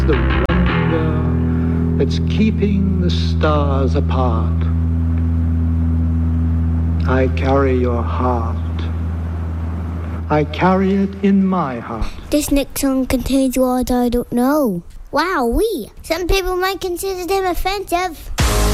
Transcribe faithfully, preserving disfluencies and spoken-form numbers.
The wonder that's keeping the stars apart. I carry your heart. I carry it in my heart. This next song contains words I don't know. Wow, we. Some people might consider them offensive.